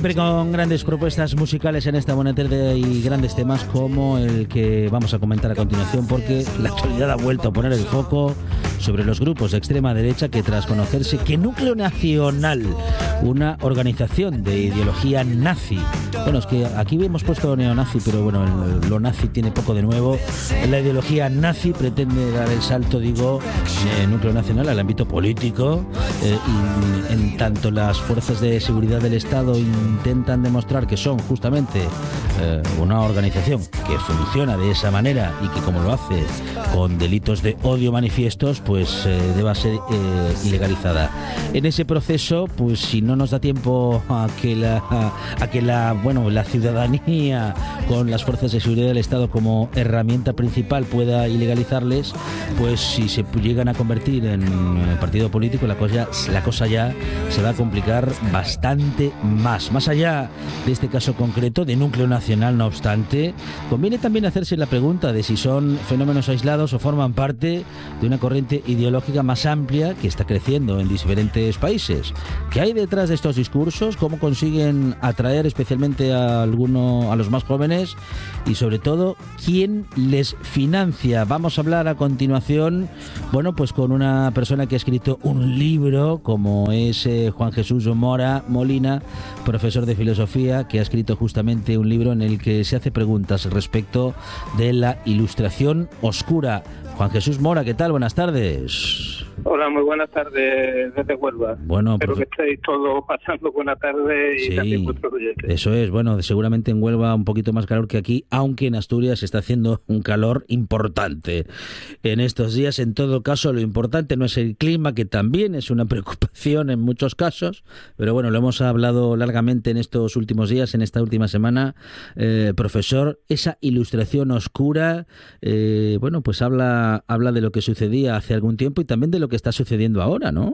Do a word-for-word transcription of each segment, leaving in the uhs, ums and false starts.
Siempre con grandes propuestas musicales en esta buena tarde y grandes temas como el que vamos a comentar a continuación, porque la actualidad ha vuelto a poner el foco sobre los grupos de extrema derecha que, tras conocerse que Núcleo Nacional, una organización de ideología nazi, bueno, es que aquí hemos puesto neonazi, pero bueno, el, lo nazi tiene poco de nuevo. La ideología nazi pretende dar el salto, digo, de Núcleo Nacional al ámbito político, eh, y en tanto las fuerzas de seguridad del Estado intentan demostrar que son justamente eh, una organización que funciona de esa manera y que, como lo hace con delitos de odio manifiestos, pues eh, deba ser eh, ilegalizada. En ese proceso, pues si no nos da tiempo a que la a, a que la bueno la ciudadanía, con las fuerzas de seguridad del Estado como herramienta principal, pueda ilegalizarles, pues si se llegan a convertir en eh, partido político, la cosa la cosa ya se va a complicar bastante más. Más allá de este caso concreto de Núcleo Nacional, no obstante, conviene también hacerse la pregunta de si son fenómenos aislados o forman parte de una corriente ideológica más amplia que está creciendo en diferentes países. ¿Qué hay detrás de estos discursos? ¿Cómo consiguen atraer especialmente a alguno, a los más jóvenes? Y sobre todo, ¿quién les financia? Vamos a hablar a continuación, bueno, pues con una persona que ha escrito un libro, como es eh, Juan Jesús Mora Molina, profesor de filosofía, que ha escrito justamente un libro en el que se hace preguntas respecto de la ilustración oscura. Juan Jesús Mora, ¿qué tal? Buenas tardes. Hola, muy buenas tardes desde Huelva. Bueno, espero profe... que estéis todos pasando buena tarde y sí, también vuestros oyentes. Eso es, bueno, seguramente en Huelva un poquito más calor que aquí, aunque en Asturias está haciendo un calor importante en estos días. En todo caso, lo importante no es el clima, que también es una preocupación en muchos casos, pero bueno, lo hemos hablado largamente en estos últimos días, en esta última semana. Eh, profesor, esa ilustración oscura, eh, bueno, pues habla, habla de lo que sucedía hace algún tiempo y también de lo que está sucediendo ahora, ¿no?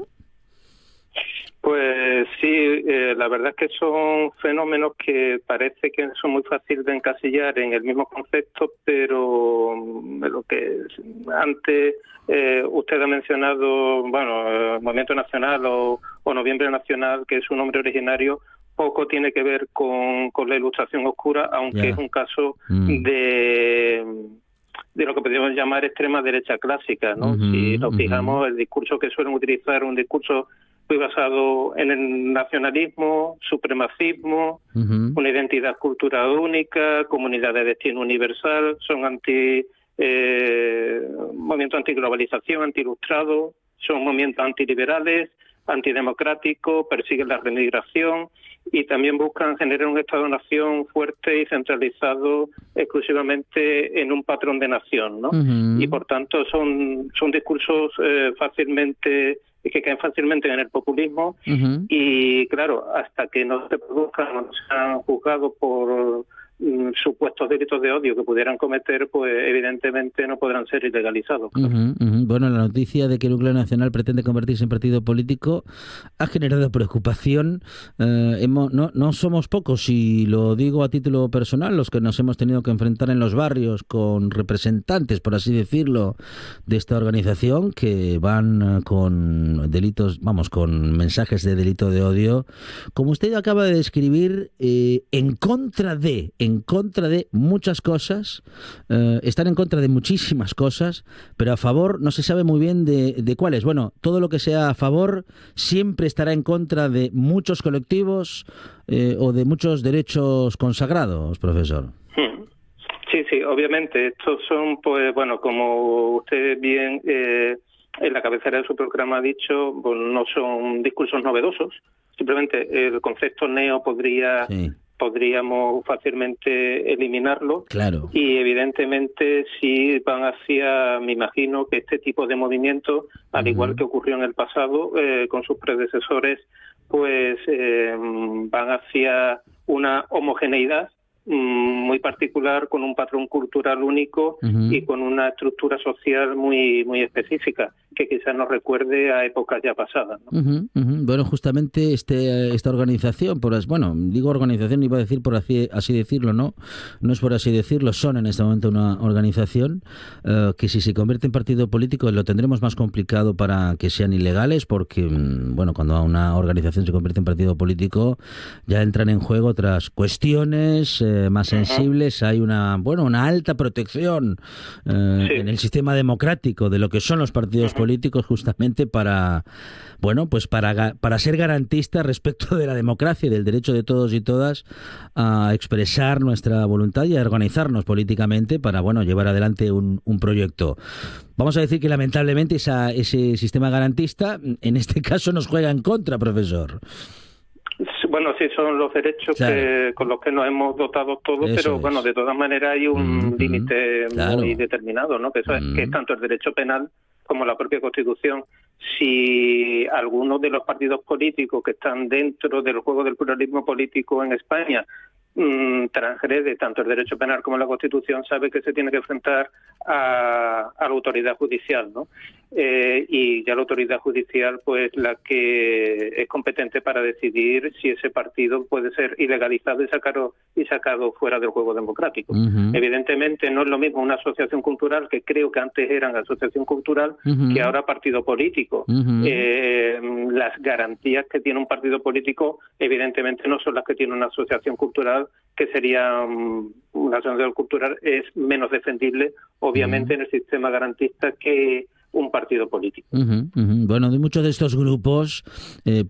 Pues sí, eh, la verdad es que son fenómenos que parece que son muy fáciles de encasillar en el mismo concepto, pero lo que antes eh, usted ha mencionado, bueno, el Movimiento Nacional o, o Noviembre Nacional, que es su nombre originario, poco tiene que ver con, con la ilustración oscura, aunque yeah. es un caso mm. de... de lo que podríamos llamar extrema derecha clásica, ¿no? Uh-huh, si nos fijamos, uh-huh. el discurso que suelen utilizar, un discurso muy basado en el nacionalismo, supremacismo, uh-huh. una identidad cultural única, comunidad de destino universal, son anti eh, movimientos antiglobalización, anti-ilustrado, son movimientos antiliberales, antidemocráticos, persiguen la remigración y también buscan generar un Estado-nación fuerte y centralizado exclusivamente en un patrón de nación, ¿no? Uh-huh. Y por tanto son son discursos eh, fácilmente que caen fácilmente en el populismo uh-huh. y claro, hasta que no se produzcan, no sean juzgados por mm, supuestos delitos de odio que pudieran cometer, pues evidentemente no podrán ser ilegalizados. Claro. Uh-huh, uh-huh. Bueno, la noticia de que el Núcleo Nacional pretende convertirse en partido político ha generado preocupación. Eh, hemos, no, no somos pocos, y lo digo a título personal, los que nos hemos tenido que enfrentar en los barrios con representantes, por así decirlo, de esta organización, que van con delitos, vamos, con mensajes de delito de odio, como usted acaba de describir, eh, en contra de, en contra de muchas cosas, eh, están en contra de muchísimas cosas, pero a favor no se sabe muy bien de, de cuáles. Bueno, todo lo que sea a favor siempre estará en contra de muchos colectivos eh, o de muchos derechos consagrados, profesor. Sí, sí, obviamente. Estos son, pues, bueno, como usted bien eh, en la cabecera de su programa ha dicho, pues, no son discursos novedosos. Simplemente el concepto neo podría... Sí. podríamos fácilmente eliminarlo. Claro. Y evidentemente si van hacia, me imagino que este tipo de movimientos, al uh-huh. igual que ocurrió en el pasado eh, con sus predecesores, pues eh, van hacia una homogeneidad muy particular, con un patrón cultural único uh-huh. y con una estructura social muy muy específica, que quizás nos recuerde a épocas ya pasadas, ¿no? Uh-huh, uh-huh. Bueno, justamente este esta organización, por bueno, digo organización, iba a decir por así, así decirlo, ¿no? No es por así decirlo, son en este momento una organización uh, que si se convierte en partido político lo tendremos más complicado para que sean ilegales, porque, bueno, cuando una organización se convierte en partido político ya entran en juego otras cuestiones eh, más sensibles. Hay una, bueno, una alta protección eh, sí. en el sistema democrático de lo que son los partidos uh-huh. políticos, justamente para, bueno, pues para, para ser garantistas respecto de la democracia y del derecho de todos y todas a expresar nuestra voluntad y a organizarnos políticamente para, bueno, llevar adelante un, un proyecto. Vamos a decir que lamentablemente esa, ese sistema garantista en este caso nos juega en contra, profesor. Bueno, sí, son los derechos claro. que, con los que nos hemos dotado todos, eso pero es. Bueno, de todas maneras hay un mm-hmm. límite claro. muy determinado, ¿no? Que, eso mm-hmm. es, que es tanto el derecho penal como la propia Constitución. Si algunos de los partidos políticos que están dentro del juego del pluralismo político en España mmm, transgrede tanto el derecho penal como la Constitución, sabe que se tiene que enfrentar a, a la autoridad judicial, ¿no? Eh, y ya la autoridad judicial, pues la que es competente para decidir si ese partido puede ser ilegalizado y sacado, y sacado fuera del juego democrático. Uh-huh. Evidentemente no es lo mismo una asociación cultural, que creo que antes eran asociación cultural, uh-huh. que ahora partido político. Uh-huh. Eh, las garantías que tiene un partido político evidentemente no son las que tiene una asociación cultural, que sería um, una asociación cultural es menos defendible, obviamente, uh-huh. en el sistema garantista que un partido político. Uh-huh, uh-huh. Bueno, de muchos de estos grupos... Eh,